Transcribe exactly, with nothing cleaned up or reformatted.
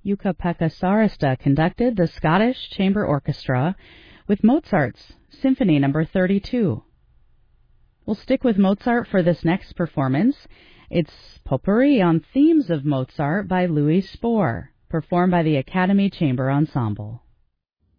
Jukka-Pekka Saarista conducted the Scottish Chamber Orchestra with Mozart's Symphony Number thirty-two. We'll stick with Mozart for this next performance. It's Potpourri on Themes of Mozart by Louis Spohr, performed by the Academy Chamber Ensemble.